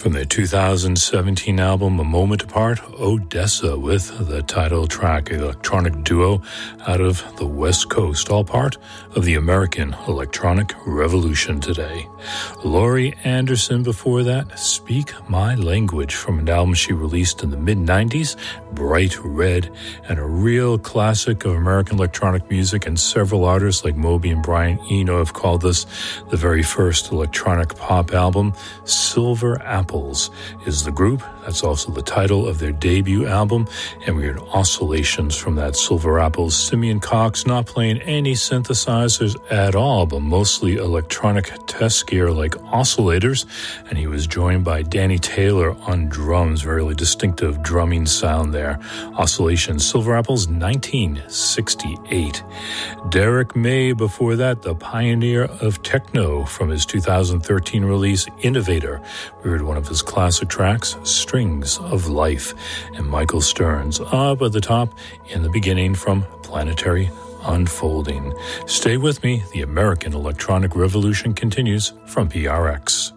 From their 2017 album, A Moment Apart, Odessa with the title track, electronic duo out of the West Coast, all part of the American electronic revolution today. Laurie Anderson before that, Speak My Language, from an album she released in the mid-90s, Bright Red, and a real classic of American electronic music, and several artists like Moby and Brian Eno have called this the very first electronic pop album. Silver Apples is the group. That's also the title of their debut album, and we heard Oscillations from that. Silver Apples. Simeon Cox not playing any synthesizers at all, but mostly electronic test gear like oscillators, and he was joined by Danny Taylor on drums. Very distinctive drumming sound there. Oscillations, Silver Apples, 1968. Derek May before that, the pioneer of techno, from his 2013 release Innovator. We heard one of his classic tracks, Strings of Life, and Michael Stearns up at the top in the beginning from Planetary Unfolding. Stay with me. The American Electronic Revolution continues from PRX.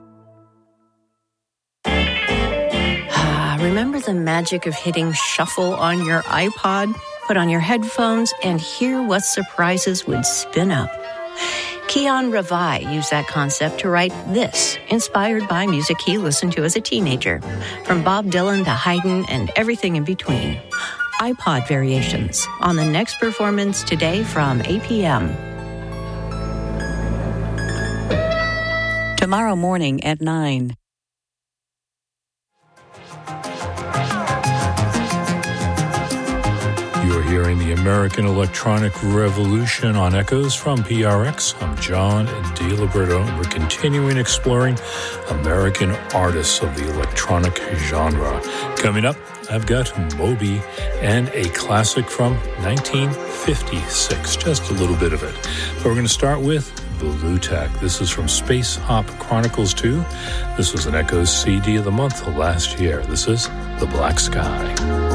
Remember the magic of hitting shuffle on your iPod? Put on your headphones and hear what surprises would spin up. Keon Ravai used that concept to write this, inspired by music he listened to as a teenager, from Bob Dylan to Haydn and everything in between. iPod Variations, on the next performance today from 8 p.m. Tomorrow morning at 9. You're hearing the American Electronic Revolution on Echoes from PRX. I'm John DiLiberto, and we're continuing exploring American artists of the electronic genre. Coming up, I've got Moby and a classic from 1956, just a little bit of it. But we're going to start with Bluetech. This is from Space Hop Chronicles 2. This was an Echoes CD of the month last year. This is The Black Sky.